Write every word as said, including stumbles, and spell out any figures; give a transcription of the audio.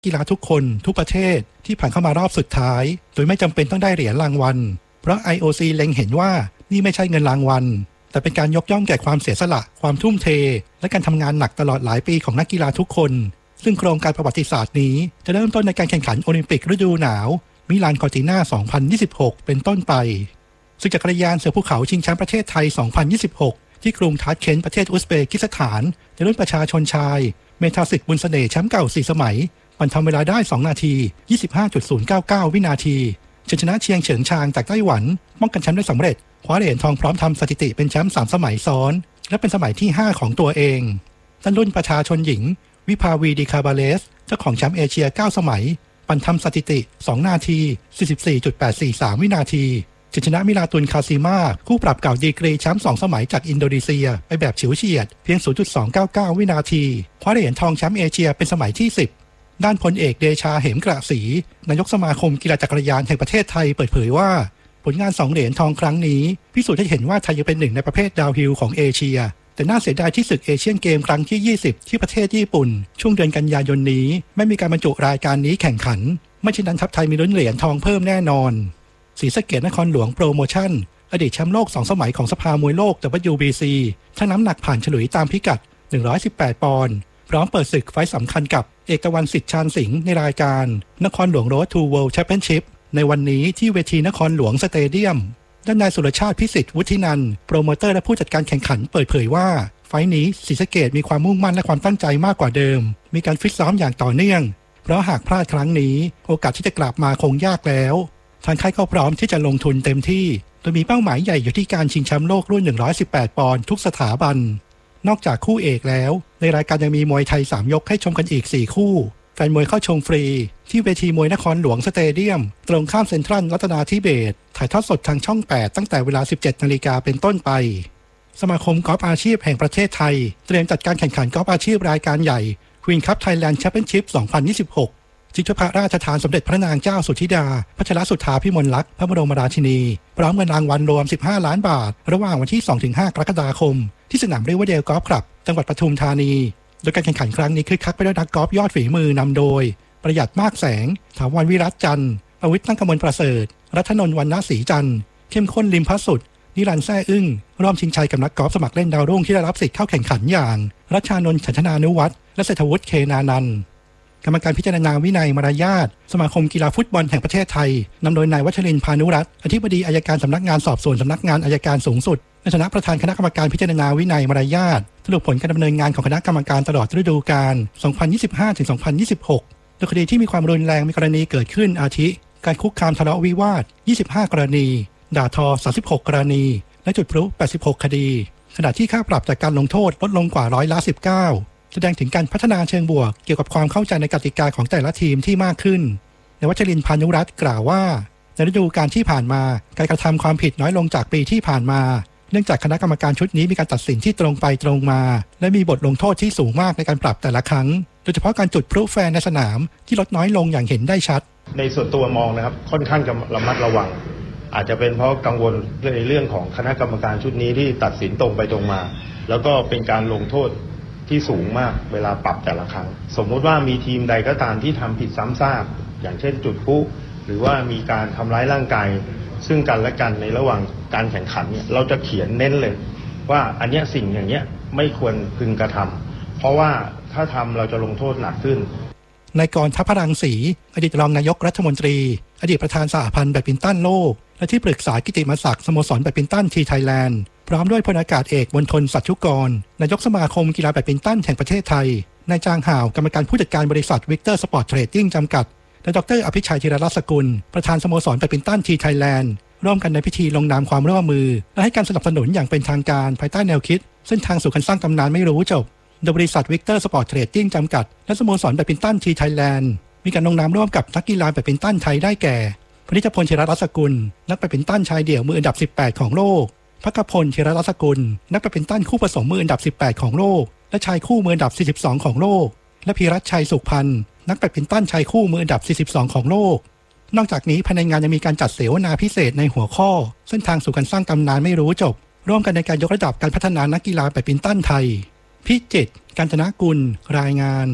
กีฬาทุกคนทุกประเทศที่ผ่านเข้ามารอบสุดท้ายโดยไม่จำเป็นต้องได้เหรียญรางวัลเพราะ ไอ โอ ซี เล็งเห็นว่านี่ไม่ใช่เงินรางวัลแต่เป็นการยกย่องแก่ความเสียสละความทุ่มเทและการทำงานหนักตลอดหลายปีของนักกีฬาทุกคนซึ่งโครงการประวัติศาสตร์นี้จะเริ่มต้นในการแข่งขันโอลิมปิกฤดูหนาวมิลานคอร์ติน่าสองพันยี่สิบหกเป็นต้นไปซึ่งจักรยานเสือภูเขาชิงแชมป์ประเทศไทยสองพันยี่สิบหกที่กรุงทาชเคนต์ประเทศอุซเบกิสถานในรุ่นประชาชนชายเมธาสิทธิ์บุญเสน่ห์แชมป์เก่าสี่สมัยปั่นทำเวลาได้สองนาที ยี่สิบห้าจุดศูนย์เก้าเก้า วินาทีชนะเชียงเฉิงชางจากไต้หวันป้องกันแชมป์ได้สำเร็จคว้าเหรียญทองพร้อมทำสถิติเป็นแชมป์สามสมัยซ้อนและเป็นสมัยที่ห้าของตัวเองด้านรุ่นประชาชนหญิงวิภาวีดิคาบาเลสเจ้าของแชมป์เอเชียเก้าสมัยปั่นทำสถิติสองนาที สี่สิบสี่จุดแปดสี่สาม วินาทีชนะมิลาตุนคาซิมาคู่ปรับเก่าดีกรีแชมป์สองสมัยจากอินโดนีเซียไปแบบฉิวเฉียดเพียง ศูนย์จุดสองเก้าเก้า วินาทีคว้าเหรียญทองแชมป์เอเชียเป็นสมัยที่สิบด้านพลเอกเดชาเหมกระศรีนายกสมาคมกีฬาจักรยานแห่งประเทศไทยเปิดเผยว่าผลงานสองเหรียญทองครั้งนี้พิสูจน์ให้เห็นว่าไทยยังเป็นหนึ่งในประเภทดาวฮิลของเอเชียแต่น่าเสียดายที่ศึกเอเชียนเกมครั้งที่ยี่สิบที่ประเทศญี่ปุ่นช่วงเดือนกันยายนนี้ไม่มีการบรรจุรายการนี้แข่งขันไม่เช่นนั้นทัพไทยมีลุ้นเหรียญทองเพิ่มแน่นอนศรีสะเกษนครหลวงโปรโมชั่นอดีตแชมป์โลกสองสมัยของสภามวยโลก ดับเบิลยู บี ซี ทั้งน้ำหนักผ่านฉลุยตามพิกัดหนึ่งร้อยสิบแปดปอนด์พร้อมเปิดศึกไฟต์สำคัญกับเอกตะวันสิทธิ์ชาญสิงห์ในรายการนครหลวงโรดทูเวิลด์แชมเปี้ยนชิพในวันนี้ที่เวทีนครหลวงสเตเดียมด้านนายสุรชาติพิสิทธิ์วุฒินันท์โปรโมเตอร์และผู้จัดการแข่งขันเปิดเผยว่าไฟต์นี้ศรีสะเกษมีความมุ่งมั่นและความตั้งใจมากกว่าเดิมมีการฟิตซ้อมอย่างต่อเนื่องเพราะหากพลาดครั้งนี้โอกาสที่จะกลับมาคงยากแล้วทางค่ายก็พร้อมที่จะลงทุนเต็มที่โดยมีเป้าหมายใหญ่อยู่ที่การชิงแชมป์โลกรุ่นหนึ่งร้อยสิบแปดปอนด์ทุกสถาบันนอกจากคู่เอกแล้วในรายการยังมีมวยไทยสามยกให้ชมกันอีกสี่คู่แฟนมวยเข้าชมฟรีที่เวทีมวยนครหลวงสเตเดียมตรงข้ามเซ็นทรัลรัตนาธิเบศรถ่ายทอดสดทางช่องแปดตั้งแต่เวลา สิบเจ็ดนาฬิกาเป็นต้นไปสมาคมกอล์ฟอาชีพแห่งประเทศไทยเตรียมจัดการแข่งขันกอล์ฟอาชีพรายการใหญ่ Queen Cup Thailand Championship สองพันยี่สิบหกชิงถ้วยพระราชทานสมเด็จพระนางเจ้าสุธิดาพัชรสุทธาพิมลลักษณ์พระบรมราชินีพร้อมเงินรางวัลรวมสิบห้าล้านบาทระหว่างวันที่ สองถึงห้า กรกฎาคมที่สนามริเวอร์เดลกอล์ฟคลับจังหวัดปทุมธานีโดยการแข่งขันครั้งนี้คึกคักไปด้วยนักกอล์ฟยอดฝีมือนำโดยประหยัดมากแสงถาวรวิรัตจันทร์อวิทย์ตั้งกมลประเสริฐรัตนนท์วรรณศรีจันทร์เข้มข้นริมพัสสุดนิรันดร์แซ่อึ้งร่วมชิงชัยกับนักกอล์ฟสมัครเล่นดาวรุ่งที่ได้รับสิทธิ์เข้าแข่งขันอย่างรัชชานนท์ฉันทนานุวัฒน์และเศรษฐวุฒิเคนานันท์กรรมการพิจารณาวินัยมารยาทสมาคมกีฬาฟุตบอลแห่งประเทศไทยนำโดยนายวัชรินทร์พานุรัตน์อธิบดีอัยการสำนักงานสอบสวนสำนักงานอัยการสูงสุดในฐานะประธานคณะกรรมการพิจารณาวินัยมารยาทสรุปผลการดำเนินงานของคณะกรรมการตลอดฤดูกาล สองพันยี่สิบห้าถึงสองพันยี่สิบหก โดยคดีที่มีความรุนแรงมีกรณีเกิดขึ้นอาทิการคุกคามทะเลาะวิวาทยี่สิบห้ากรณีด่าทอสามสิบหกกรณีและจุดพลุแปดสิบหกคดีขณะที่ค่าปรับจากการลงโทษลดลงกว่าร้อยละสิบเก้าแสดงถึงการพัฒนาเชิงบวกเกี่ยวกับความเข้าใจในกติกาของแต่ละทีมที่มากขึ้นนายวัชรินทร์พานุรัตน์กล่าวว่าในฤดูกาลที่ผ่านมาการกระทำความผิดน้อยลงจากปีที่ผ่านมาเนื่องจากคณะกรรมการชุดนี้มีการตัดสินที่ตรงไปตรงมาและมีบทลงโทษที่สูงมากในการปรับแต่ละครั้งโดยเฉพาะการจุดพลุแฟร์ในสนามที่ลดน้อยลงอย่างเห็นได้ชัดในส่วนตัวมองนะครับค่อนข้างจะระมัดระวังอาจจะเป็นเพราะกังวลในเรื่องของคณะกรรมการชุดนี้ที่ตัดสินตรงไปตรงมาแล้วก็เป็นการลงโทษที่สูงมากเวลาปรับแต่ละครั้งสมมุติว่ามีทีมใดก็ตามที่ทำผิดซ้ำซากอย่างเช่นจุดพลุหรือว่ามีการทำร้ายร่างกายซึ่งกันและกันในระหว่างการแข่งขันเนี่ยเราจะเขียนเน้นเลยว่าอันเนี้ยสิ่งอย่างเนี้ยไม่ควรพึงกระทำเพราะว่าถ้าทำเราจะลงโทษหนักขึ้นนายกรทัพพลังศรีอดีตรองนายกรัฐมนตรีอดีตประธานสหพันธ์แบดมินตันโลกและที่ปรึกษากิตติมศักดิ์สโมสรแบดมินตันทีไทยแลนด์พร้อมด้วยพลอากาศเอกมณฑลสัจฉุกรนายกสมาคมกีฬาแบดมินตันแห่งประเทศไทยนายจางห่าวกรรมการผู้จัดการบริษัทวิกเตอร์สปอร์ตเทรดดิ้งจำกัดและดรอภิชัยธีรรัตน์สกุลประธานสโมสรแบดมินตันทีไทยแลนด์ร่วมกันในพิธีลงนามความร่วมมือและให้การสนับสนุนอย่างเป็นทางการภายใต้แนวคิดเส้นทางสู่การสร้างตำนานไม่รู้จบโดยบริษัทวิกเตอร์สปอร์ตเทรดดิ้งจำกัดและสโมสรแบดมินตันทีไทยแลนด์มีการลงนามร่วมกับนักกีฬาแบดมินตันไทยได้แก่พนิชพลธีรรัตน์สกุลนักแบดมินตันชายเดี่ยวมืออันดับสิบแปดของโลกภคพลธีรรัตน์สกุลนักแบดมินตันคู่ผสมมืออันดับสิบแปดของโลกและชายคู่มืออันดับสี่สิบสองของโลกและพีรัชชัยสุขพันธ์นักแบดมินตันชายคู่มืออันดับสี่สิบสองของโลกนอกจากนี้ภายในงานยังมีการจัดเสวนาพิเศษในหัวข้อเส้นทางสู่การสร้างตำนานไม่รู้จบร่วมกันในการยกระดับการพัฒนานักกีฬาแบดมินตันไทยพิจิตร กาญจนกุลรายงาน